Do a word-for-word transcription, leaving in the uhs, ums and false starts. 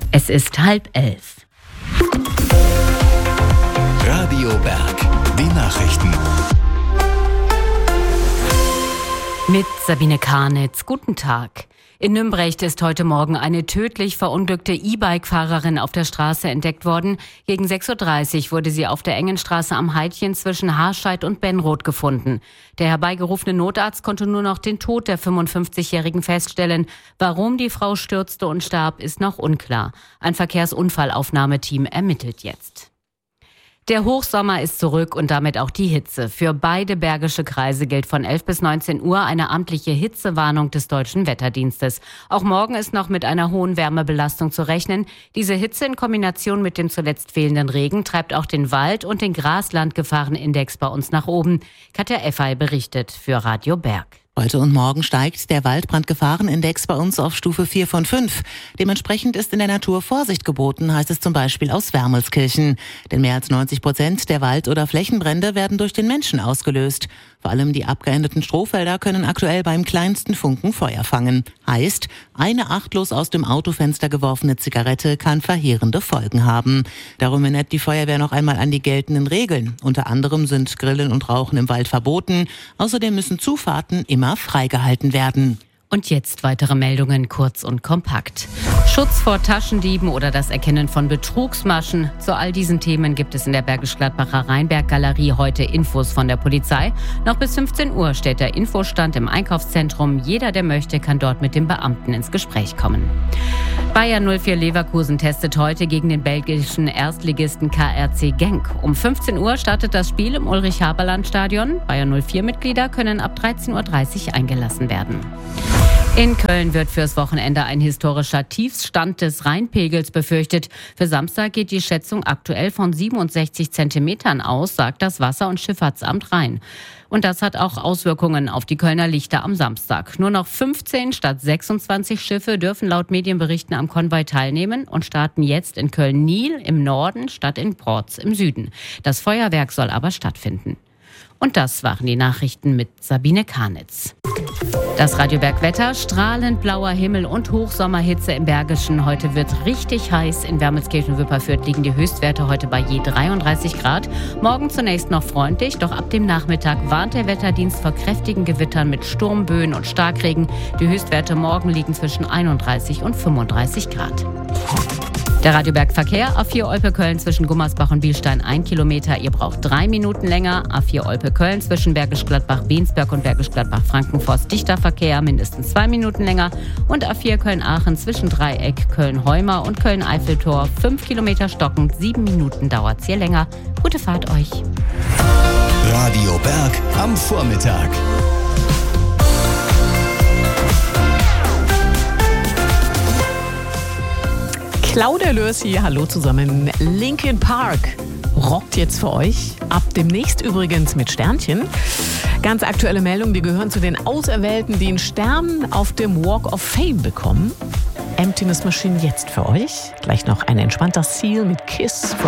Es ist halb elf. Radio Berg, die Nachrichten. Mit Sabine Karnitz. Guten Tag. In Nümbrecht ist heute Morgen eine tödlich verunglückte E-Bike-Fahrerin auf der Straße entdeckt worden. Gegen sechs Uhr dreißig wurde sie auf der engen Straße am Heidchen zwischen Haarscheid und Benroth gefunden. Der herbeigerufene Notarzt konnte nur noch den Tod der fünfundfünfzigjährigen feststellen. Warum die Frau stürzte und starb, ist noch unklar. Ein Verkehrsunfallaufnahmeteam ermittelt jetzt. Der Hochsommer ist zurück und damit auch die Hitze. Für beide bergische Kreise gilt von elf bis neunzehn Uhr eine amtliche Hitzewarnung des Deutschen Wetterdienstes. Auch morgen ist noch mit einer hohen Wärmebelastung zu rechnen. Diese Hitze in Kombination mit dem zuletzt fehlenden Regen treibt auch den Wald- und den Graslandgefahrenindex bei uns nach oben. Katja Effay berichtet für Radio Berg. Heute und morgen steigt der Waldbrandgefahrenindex bei uns auf Stufe vier von fünf. Dementsprechend ist in der Natur Vorsicht geboten, heißt es zum Beispiel aus Wermelskirchen. Denn mehr als neunzig Prozent der Wald- oder Flächenbrände werden durch den Menschen ausgelöst. Vor allem die abgeendeten Strohfelder können aktuell beim kleinsten Funken Feuer fangen. Heißt, eine achtlos aus dem Autofenster geworfene Zigarette kann verheerende Folgen haben. Darum erinnert die Feuerwehr noch einmal an die geltenden Regeln. Unter anderem sind Grillen und Rauchen im Wald verboten. Außerdem müssen Zufahrten immer freigehalten werden. Und jetzt weitere Meldungen kurz und kompakt. Schutz vor Taschendieben oder das Erkennen von Betrugsmaschen. Zu all diesen Themen gibt es in der Bergisch-Gladbacher Rheinberg-Galerie heute Infos von der Polizei. Noch bis fünfzehn Uhr steht der Infostand im Einkaufszentrum. Jeder, der möchte, kann dort mit dem Beamten ins Gespräch kommen. Bayer null vier Leverkusen testet heute gegen den belgischen Erstligisten K R C Genk. Um fünfzehn Uhr startet das Spiel im Ulrich-Haberland-Stadion. Bayer null vier Mitglieder können ab dreizehn Uhr dreißig eingelassen werden. In Köln wird fürs Wochenende ein historischer Tiefstand des Rheinpegels befürchtet. Für Samstag geht die Schätzung aktuell von siebenundsechzig Zentimetern aus, sagt das Wasser- und Schifffahrtsamt Rhein. Und das hat auch Auswirkungen auf die Kölner Lichter am Samstag. Nur noch fünfzehn statt sechsundzwanzig Schiffe dürfen laut Medienberichten am Konvoi teilnehmen und starten jetzt in Köln-Niel im Norden statt in Porz im Süden. Das Feuerwerk soll aber stattfinden. Und das waren die Nachrichten mit Sabine Karnitz. Das Radio Berg Wetter, strahlend blauer Himmel und Hochsommerhitze im Bergischen. Heute wird richtig heiß. In Wermelskirchen-Wipperfürth liegen die Höchstwerte heute bei je dreiunddreißig Grad. Morgen zunächst noch freundlich, doch ab dem Nachmittag warnt der Wetterdienst vor kräftigen Gewittern mit Sturmböen und Starkregen. Die Höchstwerte morgen liegen zwischen einunddreißig und fünfunddreißig Grad. Der Radio Berg Verkehr, A vier Olpe-Köln zwischen Gummersbach und Bielstein ein Kilometer. Ihr braucht drei Minuten länger. A vier Olpe-Köln zwischen Bergisch Gladbach-Bensberg und Bergisch Gladbach-Frankenforst dichter Verkehr, mindestens zwei Minuten länger. Und A vier Köln-Aachen zwischen Dreieck Köln-Heumer und Köln-Eiffeltor fünf Kilometer stockend. Sieben Minuten dauert's hier länger. Gute Fahrt euch. Radio Berg am Vormittag. Claudia Lörsi, hallo zusammen. Linkin Park rockt jetzt für euch. Ab demnächst übrigens mit Sternchen. Ganz aktuelle Meldung, die gehören zu den Auserwählten, die einen Stern auf dem Walk of Fame bekommen. Emptiness Machine jetzt für euch. Gleich noch ein entspannter Seal mit Kiss from